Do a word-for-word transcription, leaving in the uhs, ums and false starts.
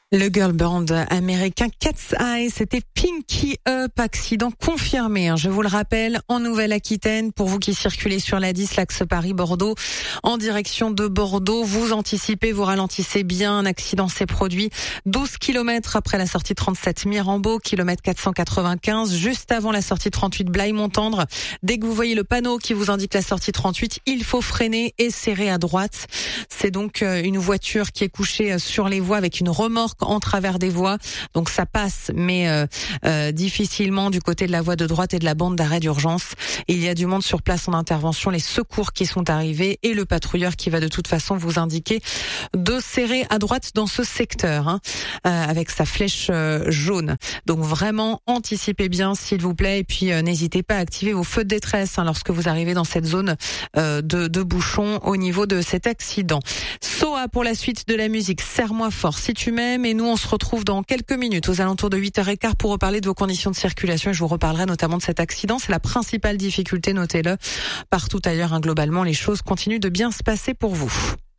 Le girl band américain Cat's Eye, c'était Pinky Up, accident confirmé, hein, je vous le rappelle, en Nouvelle-Aquitaine. Pour vous qui circulez sur l'A dix, l'axe Paris-Bordeaux, en direction de Bordeaux, vous anticipez, vous ralentissez bien. Un accident s'est produit douze kilomètres après la sortie trente-sept Mirambeau, kilomètre quatre cent quatre-vingt-quinze, juste avant la sortie trente-huit Blaye-Montendre. Dès que vous voyez le panneau qui vous indique la sortie trente-huit, il faut freiner et serrer à droite. C'est donc une voiture qui est couchée sur les voies avec une remorque en travers des voies, donc ça passe mais euh, euh, difficilement du côté de la voie de droite et de la bande d'arrêt d'urgence. Il y a du monde sur place en intervention, les secours qui sont arrivés et le patrouilleur qui va de toute façon vous indiquer de serrer à droite dans ce secteur, hein, euh, avec sa flèche euh, jaune. Donc vraiment anticipez bien s'il vous plaît, et puis euh, n'hésitez pas à activer vos feux de détresse, hein, lorsque vous arrivez dans cette zone euh, de, de bouchon au niveau de cet accident. Soa pour la suite de la musique, Serre-moi fort si tu m'aimes. Et nous, on se retrouve dans quelques minutes aux alentours de huit heures quinze pour reparler de vos conditions de circulation. Et je vous reparlerai notamment de cet accident. C'est la principale difficulté, notez-le. Partout ailleurs, hein, globalement, les choses continuent de bien se passer pour vous.